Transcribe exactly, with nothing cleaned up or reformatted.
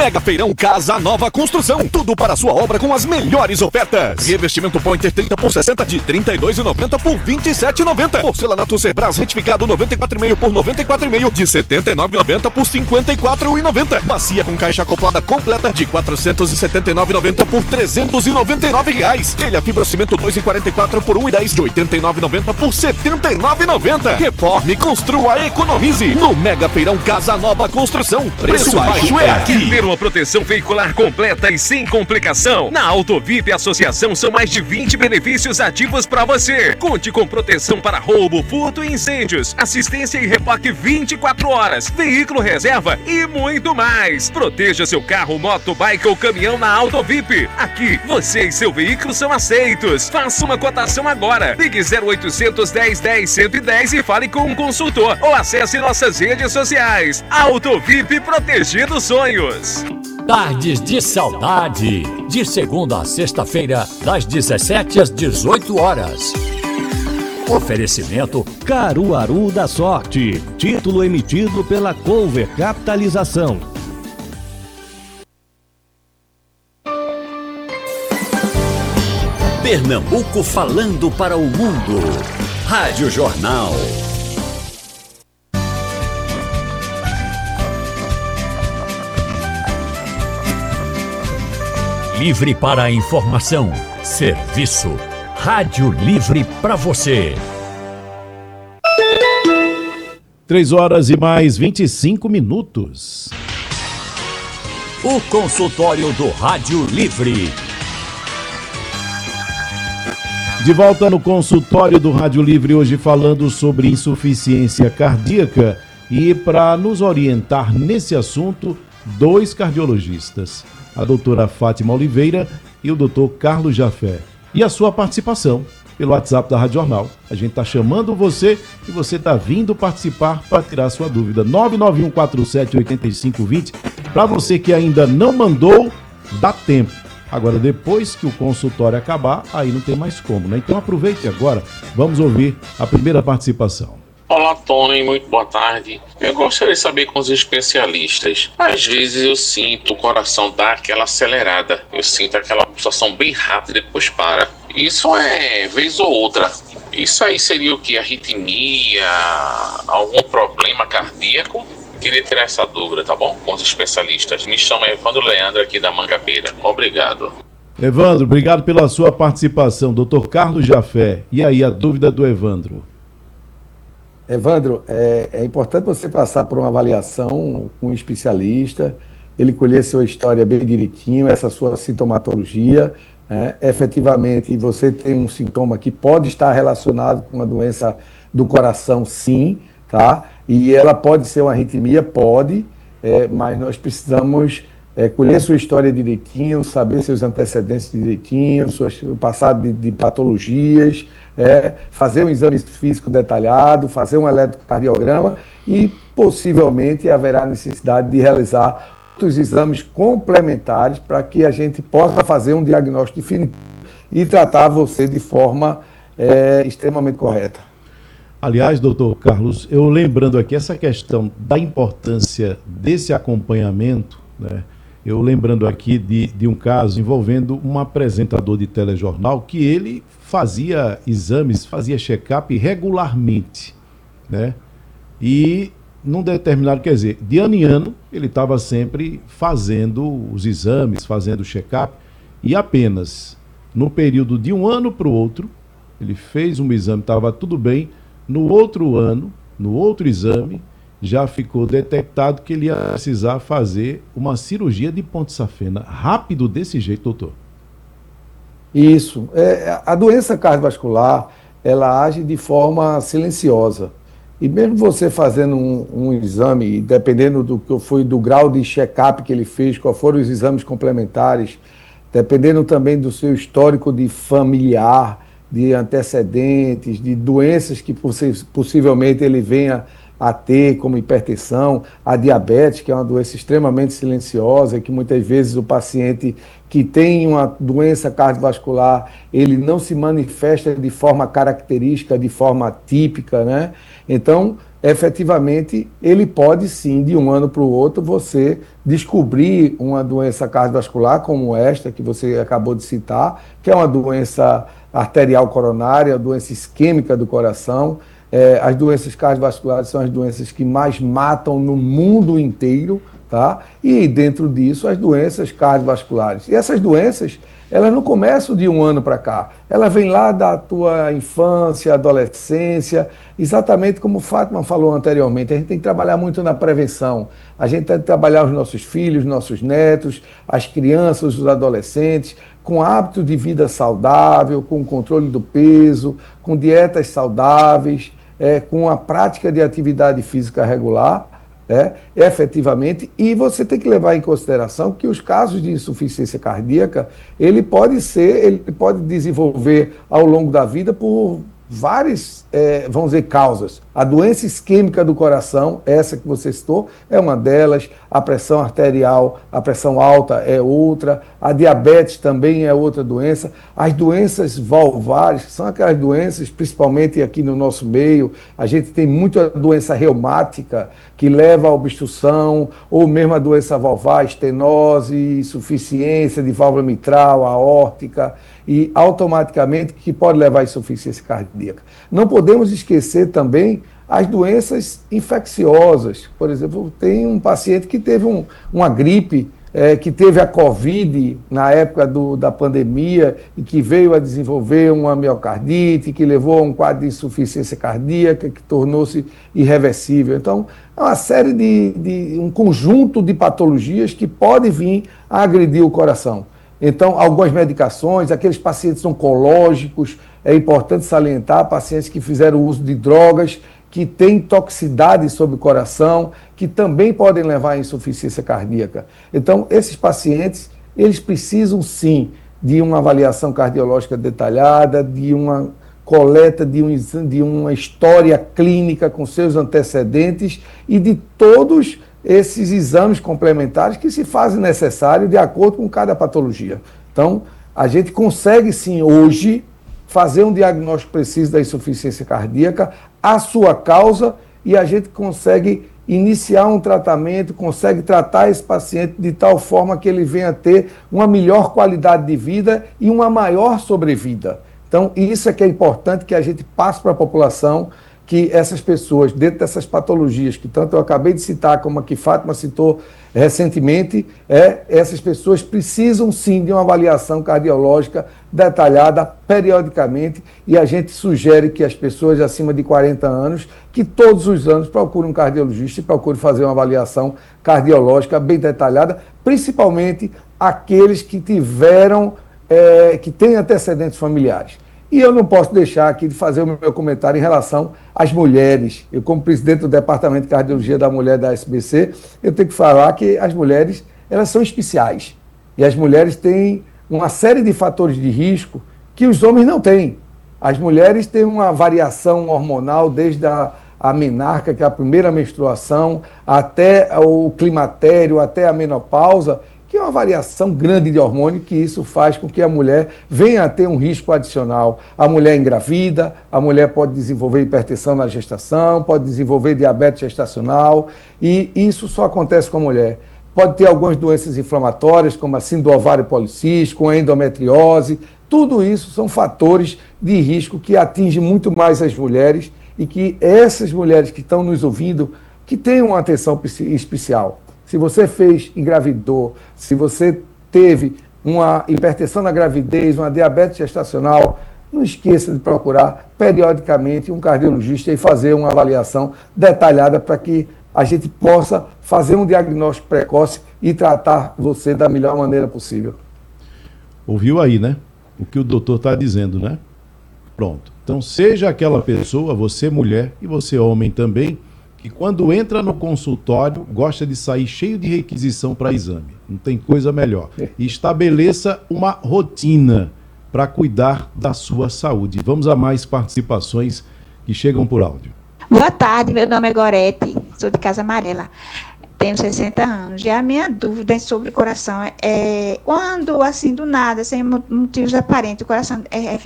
Mega Feirão Casa Nova Construção. Tudo para a sua obra com as melhores ofertas. Revestimento Pointer trinta por sessenta de trinta e dois reais e noventa centavos por vinte e sete reais e noventa centavos. Porcelanato Cerbras retificado noventa e quatro e meio por noventa e quatro e meio de setenta e nove reais e noventa centavos por cinquenta e quatro reais e noventa centavos. Bacia com caixa acoplada completa de quatrocentos e setenta e nove reais e noventa centavos por trezentos e noventa e nove reais. Telha fibrocimento dois e quarenta e quatro por um e dez de oitenta e nove reais e noventa centavos por setenta e nove reais e noventa centavos. Reforme, construa, economize. No Mega Feirão Casa Nova Construção. Preço, Preço baixo é aqui. Quer ter uma proteção veicular completa e sem complicação? Na Autovip Associação são mais de vinte benefícios ativos para você. Conte com proteção para roubo, furto e incêndios, assistência e reboque vinte e quatro horas, veículo reserva e muito mais. Proteja seu carro, moto, bike ou caminhão na Autovip. Aqui, você e seu veículo são aceitos. Faça uma cotação agora. Ligue zero oitocentos, dez, dez, cento e dez e fale com um consultor ou acesse nossas redes sociais. Autovip, protegendo sonhos. Tardes de Saudade, de segunda a sexta-feira, das dezessete às dezoito horas. Oferecimento Caruaru da Sorte, título emitido pela Cover Capitalização. Pernambuco falando para o mundo. Rádio Jornal. Livre para a informação, serviço. Rádio Livre para você. Três horas e mais vinte e cinco minutos. O consultório do Rádio Livre. De volta no consultório do Rádio Livre, hoje falando sobre insuficiência cardíaca. E para nos orientar nesse assunto, dois cardiologistas, a doutora Fátima Oliveira e o doutor Carlos Jafé. E a sua participação pelo WhatsApp da Rádio Jornal. A gente está chamando você e você está vindo participar para tirar sua dúvida. nove nove um quatro sete oito cinco dois zero. Para você que ainda não mandou, dá tempo. Agora, depois que o consultório acabar, aí não tem mais como, né? Então aproveite agora. Vamos ouvir a primeira participação. Olá, Tony, muito boa tarde. Eu gostaria de saber com os especialistas. Às vezes eu sinto o coração dar aquela acelerada. Eu sinto aquela pulsação bem rápida e depois para. Isso é vez ou outra. Isso aí seria o que? Arritmia? Algum problema cardíaco? Queria tirar essa dúvida, tá bom? Com os especialistas. Me chamo Evandro Leandro aqui da Mangabeira. Obrigado. Evandro, obrigado pela sua participação. doutor Carlos Jafé. E aí, a dúvida do Evandro? Evandro, é, é importante você passar por uma avaliação com um especialista, ele colher sua história bem direitinho, essa sua sintomatologia, né? Efetivamente você tem um sintoma que pode estar relacionado com uma doença do coração, sim, tá? E ela pode ser uma arritmia, pode, é, mas nós precisamos é, colher sua história direitinho, saber seus antecedentes direitinho, o passado de, de patologias, É, fazer um exame físico detalhado, fazer um eletrocardiograma e possivelmente haverá necessidade de realizar outros exames complementares para que a gente possa fazer um diagnóstico definitivo e tratar você de forma é, extremamente correta. Aliás, doutor Carlos, eu lembrando aqui essa questão da importância desse acompanhamento, né? Eu lembrando aqui de, de um caso envolvendo um apresentador de telejornal que ele fazia exames, fazia check-up regularmente, né? E num determinado, quer dizer, de ano em ano, ele estava sempre fazendo os exames, fazendo o check-up, e apenas no período de um ano para o outro, ele fez um exame, estava tudo bem, no outro ano, no outro exame, já ficou detectado que ele ia precisar fazer uma cirurgia de ponte safena. Rápido desse jeito, doutor? Isso. É, a doença cardiovascular, ela age de forma silenciosa. E mesmo você fazendo um, um exame, dependendo do que foi do grau de check-up que ele fez, quais foram os exames complementares, dependendo também do seu histórico de familiar, de antecedentes, de doenças que possi- possivelmente ele venha a ter, como hipertensão, a diabetes, que é uma doença extremamente silenciosa, que muitas vezes o paciente que tem uma doença cardiovascular, ele não se manifesta de forma característica, de forma típica, né? Então, efetivamente, ele pode sim, de um ano para o outro, você descobrir uma doença cardiovascular como esta, que você acabou de citar, que é uma doença arterial coronária, doença isquêmica do coração. É, as doenças cardiovasculares são as doenças que mais matam no mundo inteiro, tá? E dentro disso, as doenças cardiovasculares. E essas doenças, elas não começam de um ano para cá, ela vem lá da tua infância, adolescência, exatamente como Fátima falou anteriormente. A gente tem que trabalhar muito na prevenção, a gente tem que trabalhar os nossos filhos, nossos netos, as crianças, os adolescentes, com hábito de vida saudável, com controle do peso, com dietas saudáveis, é, com a prática de atividade física regular, É, efetivamente, e você tem que levar em consideração que os casos de insuficiência cardíaca, ele pode ser, ele pode desenvolver ao longo da vida por várias, é, vamos dizer, causas. A doença isquêmica do coração, essa que você citou, é uma delas, a pressão arterial, a pressão alta é outra, a diabetes também é outra doença, as doenças valvares, que são aquelas doenças, principalmente aqui no nosso meio, a gente tem muita doença reumática, que leva à obstrução, ou mesmo a doença valvar, estenose, insuficiência de válvula mitral, aórtica, e automaticamente que pode levar à insuficiência cardíaca. Não podemos esquecer também as doenças infecciosas. Por exemplo, tem um paciente que teve um, uma gripe, é, que teve a Covid na época do, da pandemia e que veio a desenvolver uma miocardite, que levou a um quadro de insuficiência cardíaca, que tornou-se irreversível. Então, é uma série de, de um conjunto de patologias que pode vir a agredir o coração. Então, algumas medicações, aqueles pacientes oncológicos, é importante salientar, pacientes que fizeram uso de drogas, que têm toxicidade sobre o coração, que também podem levar à insuficiência cardíaca. Então, esses pacientes, eles precisam sim de uma avaliação cardiológica detalhada, de uma coleta de, um, de uma história clínica com seus antecedentes e de todos esses exames complementares que se fazem necessários de acordo com cada patologia. Então, a gente consegue sim hoje fazer um diagnóstico preciso da insuficiência cardíaca, a sua causa, e a gente consegue iniciar um tratamento, consegue tratar esse paciente de tal forma que ele venha a ter uma melhor qualidade de vida e uma maior sobrevida. Então, isso é que é importante que a gente passe para a população, que essas pessoas, dentro dessas patologias, que tanto eu acabei de citar, como a que Fátima citou recentemente, é, essas pessoas precisam sim de uma avaliação cardiológica detalhada periodicamente, e a gente sugere que as pessoas acima de quarenta anos, que todos os anos procurem um cardiologista e procurem fazer uma avaliação cardiológica bem detalhada, principalmente aqueles que tiveram, é, que têm antecedentes familiares. E eu não posso deixar aqui de fazer o meu comentário em relação às mulheres. Eu, como presidente do Departamento de Cardiologia da Mulher da S B C, eu tenho que falar que as mulheres, elas são especiais. E as mulheres têm uma série de fatores de risco que os homens não têm. As mulheres têm uma variação hormonal desde a, a menarca, que é a primeira menstruação, até o climatério, até a menopausa, que é uma variação grande de hormônio, que isso faz com que a mulher venha a ter um risco adicional. A mulher engravida, a mulher pode desenvolver hipertensão na gestação, pode desenvolver diabetes gestacional, e isso só acontece com a mulher. Pode ter algumas doenças inflamatórias, como a síndrome do ovário policístico, a endometriose. Tudo isso são fatores de risco que atingem muito mais as mulheres, e que essas mulheres que estão nos ouvindo, que tenham uma atenção especial. Se você fez, engravidou, se você teve uma hipertensão na gravidez, uma diabetes gestacional, não esqueça de procurar periodicamente um cardiologista e fazer uma avaliação detalhada para que a gente possa fazer um diagnóstico precoce e tratar você da melhor maneira possível. Ouviu aí, né? O que o doutor está dizendo, né? Pronto. Então, seja aquela pessoa, você mulher e você homem também, que quando entra no consultório, gosta de sair cheio de requisição para exame. Não tem coisa melhor. E estabeleça uma rotina para cuidar da sua saúde. Vamos a mais participações que chegam por áudio. Boa tarde, meu nome é Gorete, sou de Casa Amarela. Tenho sessenta anos. Já a minha dúvida sobre o coração é quando, assim, do nada, sem motivos aparentes, o coração é, é